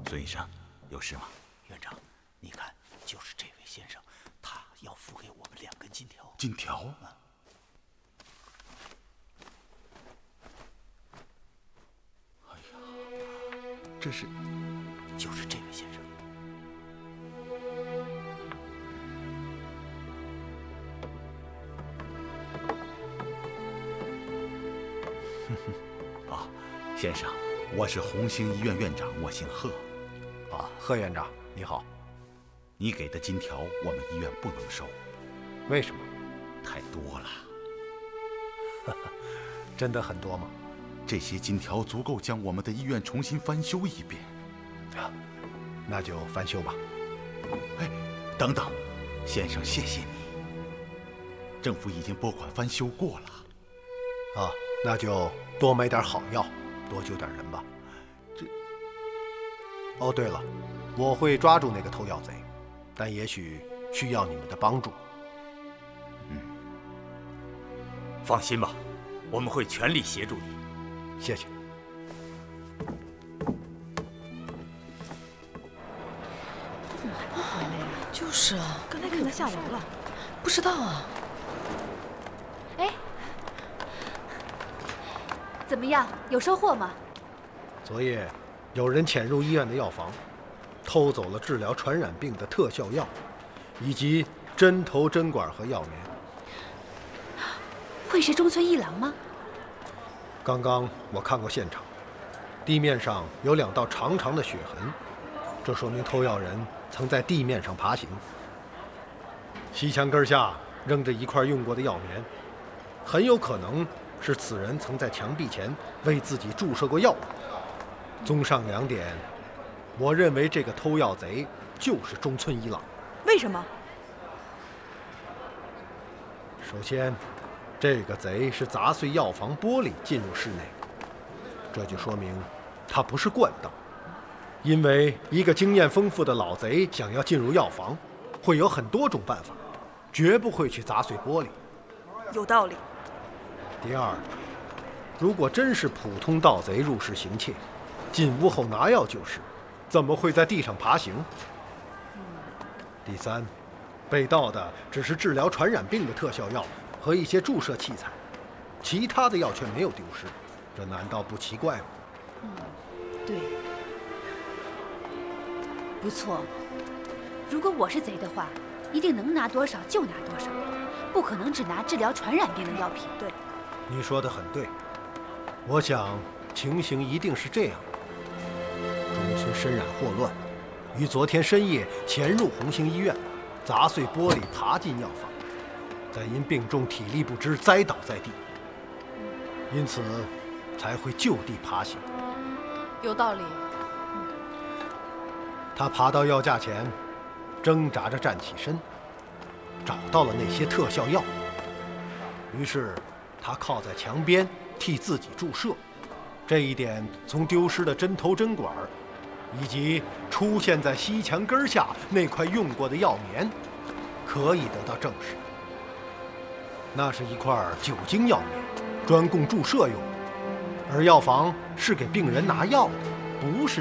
孙医生，有事吗？ 院长，你看，就是这位先生，他要付给我们2根金条。 金条？哎呀，这是…… 就是这位先生。 啊，先生，我是红星医院院长，我姓贺。 啊，贺院长，你好。 你给的金条，我们医院不能收。 为什么？ 太多了。 真的很多吗？ 这些金条足够将我们的医院重新翻修一遍。 啊，那就翻修吧。 哎，等等，先生，谢谢你。政府已经拨款翻修过了。 啊，那就多买点好药，多救点人吧。哦，对了，我会抓住那个偷药贼，但也许需要你们的帮助。 放心吧，我们会全力协助你。 谢谢。 他怎么还不回来呀？ 就是啊， 刚才看他下楼了。 不知道啊。 哎，怎么样？有收获吗？ 昨夜有人潜入医院的药房，偷走了治疗传染病的特效药，以及针头、针管和药棉。 会是中村一郎吗？ 刚刚我看过现场，地面上有2道长长的血痕，这说明偷药人曾在地面上爬行。西墙根下扔着一块用过的药棉，很有可能是此人曾在墙壁前为自己注射过药物。综上2点，我认为这个偷药贼就是中村一郎。 为什么？ 首先，这个贼是砸碎药房玻璃进入室内，这就说明他不是惯盗。因为一个经验丰富的老贼想要进入药房，会有很多种办法，绝不会去砸碎玻璃。 有道理。 第二，如果真是普通盗贼入室行窃，进屋后拿药就是，怎么会在地上爬行？第三，被盗的只是治疗传染病的特效药和一些注射器材，其他的药却没有丢失，这难道不奇怪吗？ 对，不错。如果我是贼的话，一定能拿多少就拿多少，不可能只拿治疗传染病的药品。对， 你说得很对。我想情形一定是这样的：中村身染霍乱，于昨天深夜潜入红星医院，砸碎玻璃，爬进药房，再因病重体力不支栽倒在地，因此才会就地爬行。 有道理。 他爬到药架前，挣扎着站起身，找到了那些特效药。于是他靠在墙边替自己注射。这一点从丢失的针头、针管，以及出现在西墙根下那块用过的药棉，可以得到证实。那是一块酒精药棉，专供注射用的，而药房是给病人拿药的，不是